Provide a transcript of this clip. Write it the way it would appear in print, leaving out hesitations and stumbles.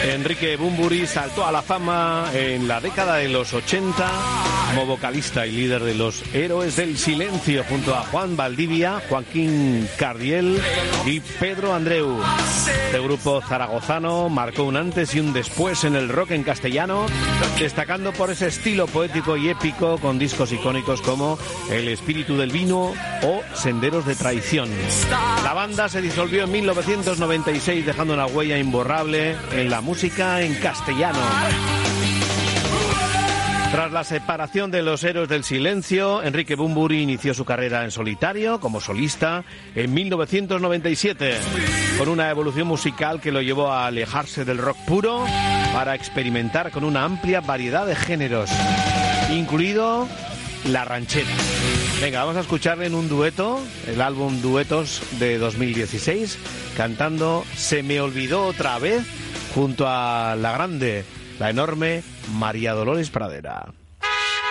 Enrique Bunbury saltó a la fama en la década de los 80 como vocalista y líder de los Héroes del Silencio junto a Juan Valdivia, Joaquín Cardiel y Pedro Andreu. Este grupo zaragozano marcó un antes y un después en el rock en castellano, destacando por ese estilo poético y épico con discos icónicos como El Espíritu del Vino o Senderos de Traición. La banda se disolvió en 1996 dejando una huella imborrable en la música en castellano. Tras la separación de los Héroes del Silencio, Enrique Bunbury inició su carrera en solitario como solista en 1997, con una evolución musical que lo llevó a alejarse del rock puro para experimentar con una amplia variedad de géneros, incluido la ranchera. Venga, vamos a escucharle en un dueto, el álbum Duetos de 2016, cantando Se me olvidó otra vez, junto a la grande, la enorme María Dolores Pradera.